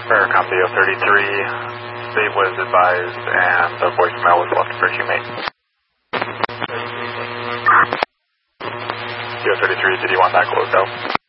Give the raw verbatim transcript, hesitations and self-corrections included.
Veracom D O thirty-three, save was advised and the voicemail was left for humate. D O thirty-three, did you want that closed out?